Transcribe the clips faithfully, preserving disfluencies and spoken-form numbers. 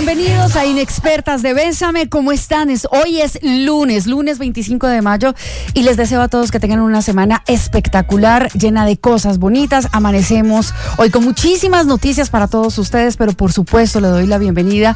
bienvenidos a Inexpertas de Bésame. ¿Cómo están? Es, hoy es lunes, lunes veinticinco de mayo y les deseo a todos que tengan una semana espectacular, llena de cosas bonitas. Amanecemos hoy con muchísimas noticias para todos ustedes, pero por supuesto le doy la bienvenida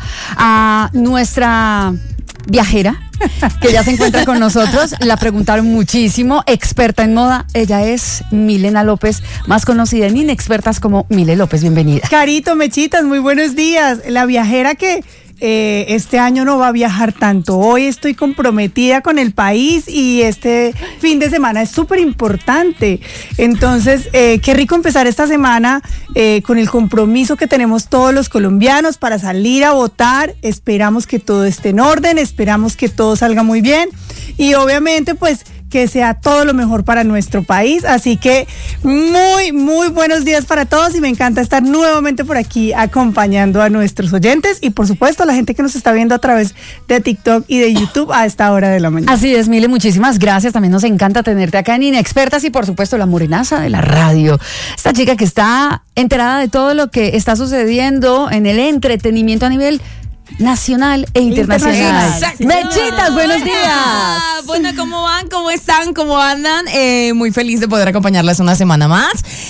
a nuestra viajera que ya se encuentra con nosotros. La preguntaron muchísimo, experta en moda. Ella es Milena López, más conocida en Inexpertas como Mile López. Bienvenida. Carito, Mechitas, muy buenos días. La viajera que eh, este año no va a viajar tanto. Hoy estoy comprometida con el país y este fin de semana es súper importante. Entonces, eh, qué rico empezar esta semana eh, con el compromiso que tenemos todos los colombianos para salir a votar. Esperamos que todo esté en orden, esperamos que todo salga muy bien y obviamente pues que sea todo lo mejor para nuestro país. Así que muy, muy buenos días para todos y me encanta estar nuevamente por aquí acompañando a nuestros oyentes y por supuesto a la gente que nos está viendo a través de TikTok y de YouTube a esta hora de la mañana. Así es, Mile, muchísimas gracias. También nos encanta tenerte acá en Inexpertas y por supuesto la morenaza de la radio. Esta chica que está enterada de todo lo que está sucediendo en el entretenimiento a nivel nacional e internacional. Exacto. Mechitas, buenos días. Bueno, ¿cómo van? ¿Cómo están? ¿Cómo andan? Eh, muy feliz de poder acompañarlas una semana más.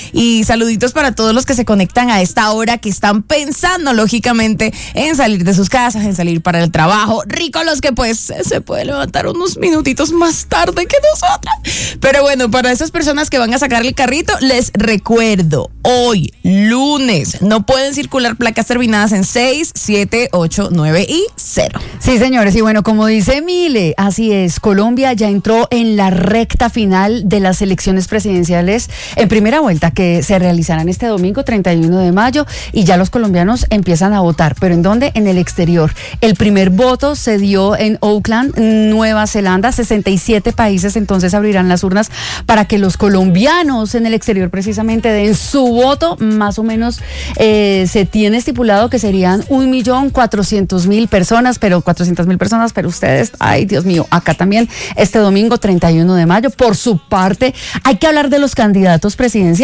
Y saluditos para todos los que se conectan a esta hora, que están pensando, lógicamente, en salir de sus casas, en salir para el trabajo. Rico los que, pues, se pueden levantar unos minutitos más tarde que nosotras. Pero bueno, para esas personas que van a sacar el carrito, les recuerdo, hoy, lunes, no pueden circular placas terminadas en seis, siete, ocho, nueve y cero. Sí, señores, y bueno, como dice Mile, así es, Colombia ya entró en la recta final de las elecciones presidenciales en primera vuelta que se realizarán este domingo treinta y uno de mayo y ya los colombianos empiezan a votar, pero ¿en dónde? En el exterior. El primer voto se dio en Auckland, Nueva Zelanda. Sesenta y siete países entonces abrirán las urnas para que los colombianos en el exterior precisamente den su voto. Más o menos eh, se tiene estipulado que serían un millón cuatrocientos mil personas, pero cuatrocientas mil personas, pero ustedes, ay Dios mío, acá también este domingo treinta y uno de mayo. Por su parte, hay que hablar de los candidatos presidenciales.